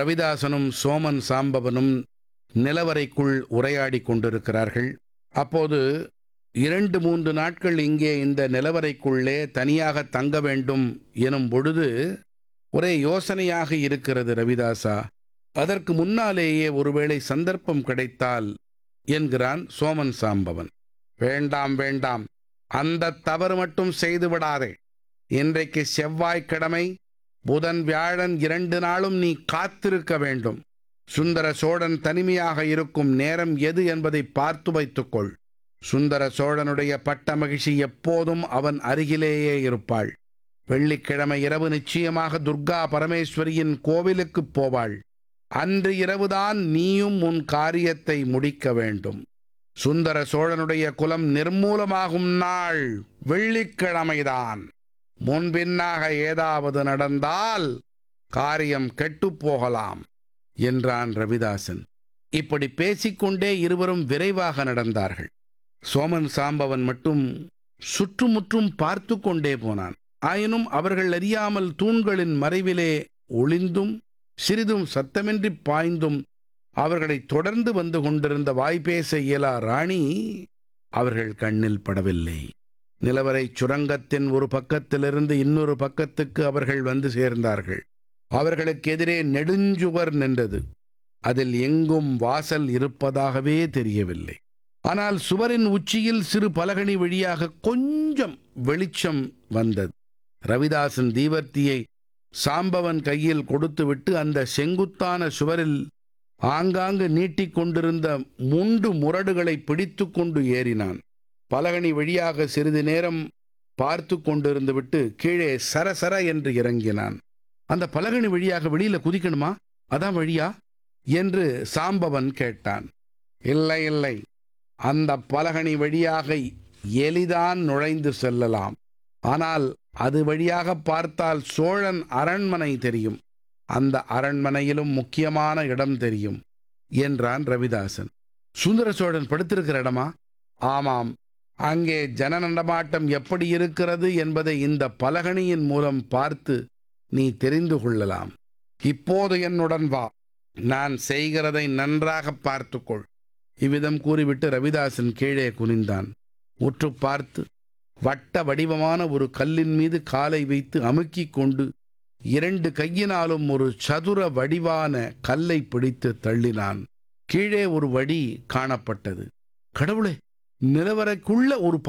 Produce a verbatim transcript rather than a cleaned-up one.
ரவிதாசனும் சோமன் சாம்பவனும் நிலவறைக்குள் உரையாடிக் கொண்டிருக்கிறார்கள். அப்போது இரண்டு மூன்று நாட்கள் இங்கே இந்த நிலவறைக்குள்ளே தனியாக தங்க வேண்டும் எனும் பொழுது ஒரே யோசனையாக இருக்கிறது ரவிதாசா. அதற்கு முன்னாலேயே ஒருவேளை சந்தர்ப்பம் கிடைத்தால் என்கிறான் சோமன் சாம்பவன். வேண்டாம் வேண்டாம், அந்த தவறு மட்டும் செய்து விடாதே. இன்றைக்கு செவ்வாய்க்கிழமை, புதன் வியாழன் இரண்டு நாளும் நீ காத்திருக்க வேண்டும். சுந்தர சோழன் தனிமையாக இருக்கும் நேரம் எது என்பதை பார்த்து வைத்துக்கொள். சுந்தர சோழனுடைய பட்ட மகிழ்ச்சி எப்போதும் அவன் அருகிலேயே இருப்பாள். வெள்ளிக்கிழமை இரவு நிச்சயமாக துர்கா பரமேஸ்வரியின் கோவிலுக்குப் போவாள். அன்று இரவுதான் நீயும் உன் காரியத்தை முடிக்க வேண்டும். சுந்தர சோழனுடைய குலம் நிர்மூலமாகும் நாள் வெள்ளிக்கிழமைதான். முன்பின்னாக ஏதாவது நடந்தால் காரியம் கெட்டுப்போகலாம் என்றான் ரவிதாசன். இப்படி பேசிக்கொண்டே இருவரும் விரைவாக நடந்தார்கள். சோமன் சாம்பவன் மட்டும் சுற்றுமுற்றும் பார்த்து கொண்டே போனான். ஆயினும் அவர்கள் அறியாமல் தூண்களின் மறைவிலே ஒளிந்தும் சிறிதும் சத்தமின்றி பாய்ந்தும் அவர்களை தொடர்ந்து வந்து கொண்டிருந்த வாய்பேச இயலா ராணி அவர்கள் கண்ணில் படவில்லை. நிலவரை சுரங்கத்தின் ஒரு பக்கத்திலிருந்து இன்னொரு பக்கத்துக்கு அவர்கள் வந்து சேர்ந்தார்கள். அவர்களுக்கு எதிரே நெடுஞ்சுவர் நின்றது. அதில் எங்கும் வாசல் இருப்பதாகவே தெரியவில்லை. ஆனால் சுவரின் உச்சியில் சிறு பலகணி வழியாக கொஞ்சம் வெளிச்சம் வந்தது. ரவிதாசன் தீவர்த்தியை சாம்பவன் கையில் கொடுத்துவிட்டு அந்த செங்குத்தான சுவரில் ஆங்காங்கு நீட்டிக்கொண்டிருந்த முண்டு முரடுகளை பிடித்து கொண்டு ஏறினான். பலகணி வழியாக சிறிது நேரம் பார்த்து கொண்டிருந்து விட்டு கீழே சரசர என்று இறங்கினான். அந்த பலகணி வழியாக வெளியில குதிக்கணுமா? அதான் வழியா என்று சாம்பவன் கேட்டான். இல்லை இல்லை, அந்த பலகணி வழியாக எளிதான் நுழைந்து செல்லலாம். ஆனால் அது வழியாக பார்த்தால் சோழன் அரண்மனை தெரியும். அந்த அரண்மனையிலும் முக்கியமான இடம் தெரியும் என்றான் ரவிதாசன். சுந்தர சோழன் படுத்திருக்கிற இடமா? ஆமாம். அங்கே ஜன நடமாட்டம் எப்படி இருக்கிறது என்பதை இந்த பலகணியின் மூலம் பார்த்து நீ தெரிந்து கொள்ளலாம். இப்போது என்னுடன் வா, நான் செய்கிறதை நன்றாக பார்த்துக்கொள். இவ்விதம் கூறிவிட்டு ரவிதாசன் கீழே குனிந்தான். உற்று பார்த்து வட்ட வடிவமான ஒரு கல்லின் மீது காலை வைத்து அமுக்கிக் கொண்டு இரண்டு கையினாலும் ஒரு சதுர வடிவான கல்லை பிடித்து தள்ளினான். கீழே ஒரு வடி காணப்பட்டது. கடவுளே, நிலவரைக்குள்ள ஒரு